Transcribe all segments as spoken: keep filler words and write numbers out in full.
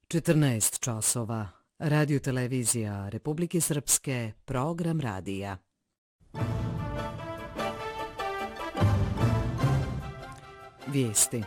četrnaest časova. Radio televizija Republike Srpske, program radija. Vijesti.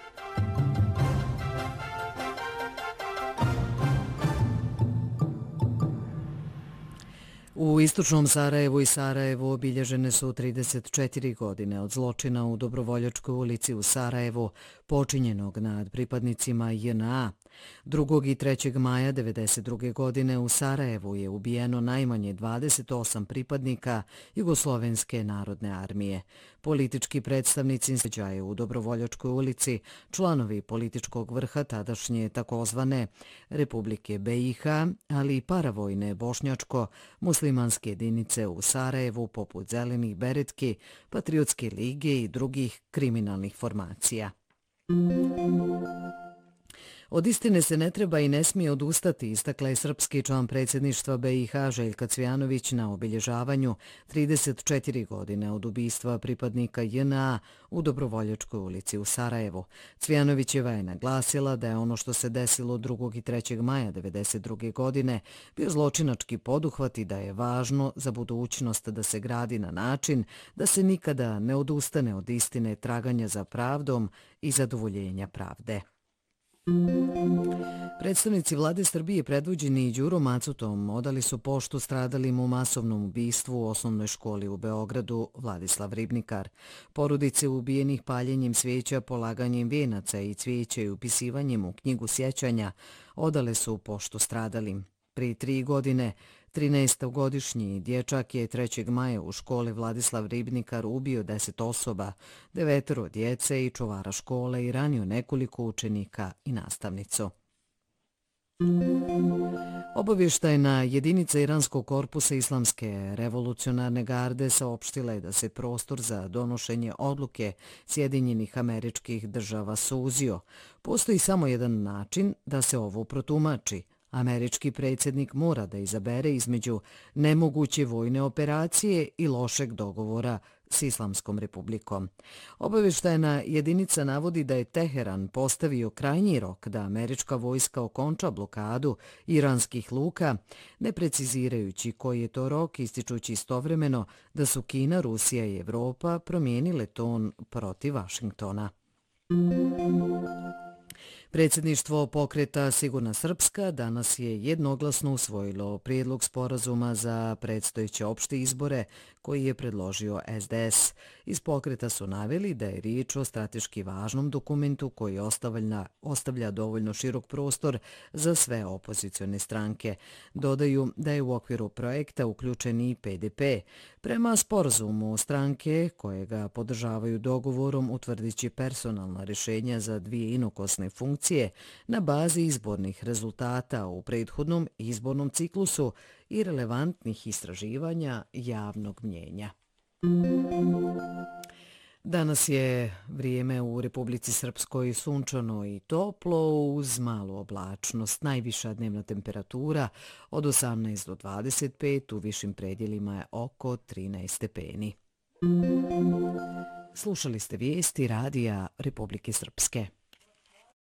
U istočnom Sarajevu i Sarajevu obilježene su trideset četiri godine od zločina u Dobrovoljačkoj ulici u Sarajevu, počinjenog nad pripadnicima J N A. drugog i trećeg maja devedeset druge godine u Sarajevu je ubijeno najmanje dvadeset osam pripadnika Jugoslovenske narodne armije. Politički predstavnici događaja u Dobrovoljačkoj ulici, članovi političkog vrha tadašnje takozvane Republike B i H, ali i paravojne bošnjačko-muslimanske jedinice u Sarajevu poput Zelenih beretki, Patriotske lige i drugih kriminalnih formacija. Od istine se ne treba i ne smije odustati, istakla je srpski član predsjedništva B i H Željka Cvjanović na obilježavanju trideset četiri godine od ubistva pripadnika J N A u Dobrovoljačkoj ulici u Sarajevu. Cvjanovićeva je naglasila da je ono što se desilo drugog i trećeg maja devedeset druge godine bio zločinački poduhvat i da je važno za budućnost da se gradi na način da se nikada ne odustane od istine, traganja za pravdom i zadovoljenja pravde. Predstavnici vlade Srbije predvođeni Đurom Macutom odali su poštu stradalim u masovnom ubistvu u osnovnoj školi u Beogradu Vladislav Ribnikar. Porodice ubijenih paljenjem svijeća, polaganjem vijenaca i cvijeća i upisivanjem u knjigu sjećanja odale su poštu stradalim. Prije tri godine, trinaestogodišnji dječak je trećeg maja u školi Vladislav Ribnikar ubio deset osoba, devetero djece i čuvara škole i ranio nekoliko učenika i nastavnicu. Obavještajna jedinica Iranskog korpusa Islamske revolucionarne garde saopštila je da se prostor za donošenje odluke Sjedinjenih Američkih Država suzio. Postoji samo jedan način da se ovo protumači. Američki predsjednik mora da izabere između nemoguće vojne operacije i lošeg dogovora s Islamskom republikom. Obavještajna jedinica navodi da je Teheran postavio krajnji rok da američka vojska okonča blokadu iranskih luka, ne precizirajući koji je to rok, ističući istovremeno da su Kina, Rusija i Evropa promijenile ton protiv Vašingtona. Predsjedništvo pokreta Sigurna Srpska danas je jednoglasno usvojilo prijedlog sporazuma za predstojeće opšte izbore koji je predložio S D S. Iz pokreta su naveli da je riječ o strateški važnom dokumentu koji ostavlja, ostavlja dovoljno širok prostor za sve opozicione stranke. Dodaju da je u okviru projekta uključen i P D P. Prema sporazumu stranke koje ga podržavaju dogovorom utvrdići personalna rješenja za dvije inokosne funkcije na bazi izbornih rezultata u prethodnom izbornom ciklusu i relevantnih istraživanja javnog mnjenja. Danas je vrijeme u Republici Srpskoj sunčano i toplo uz malu oblačnost. Najviša dnevna temperatura od osamnaest do dvadeset pet, u višim predjelima je oko trinaest stepeni. Slušali ste vijesti radija Republike Srpske.